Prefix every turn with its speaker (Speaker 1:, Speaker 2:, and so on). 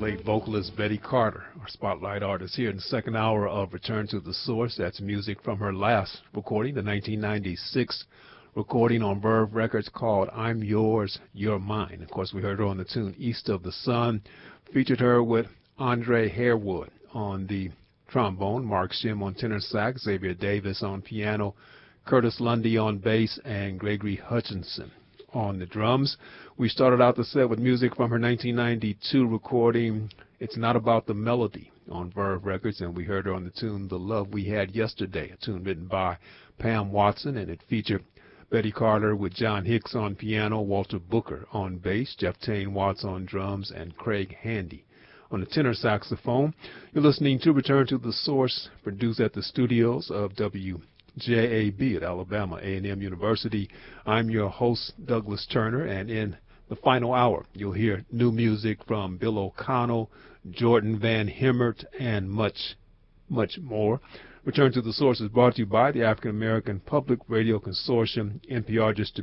Speaker 1: late vocalist Betty Carter, our spotlight artist here in the second hour of Return to the Source. That's music from her last recording, the 1996 recording on Verve Records called I'm Yours, You're Mine. Of course, we heard her on the tune East of the Sun, featured her with Andre Harewood on the trombone, Mark Shim on tenor sax, Xavier Davis on piano, Curtis Lundy on bass, and Gregory Hutchinson on the drums. We started out the set with music from her 1992 recording, It's Not About the Melody, on Verve Records, and we heard her on the tune The Love We Had Yesterday, a tune written by Pam Watson, and it featured Betty Carter with John Hicks on piano, Walter Booker on bass, Jeff Tane Watts on drums, and Craig Handy on the tenor saxophone. You're listening to Return to the Source, produced at the studios of WJAB at Alabama A&M University. I'm your host, Douglas Turner, and in the final hour, you'll hear new music from Bill O'Connell, Jordan Van Hemert, and much, much more. Return to the Source is brought to you by the African American Public Radio Consortium, NPR Distribution.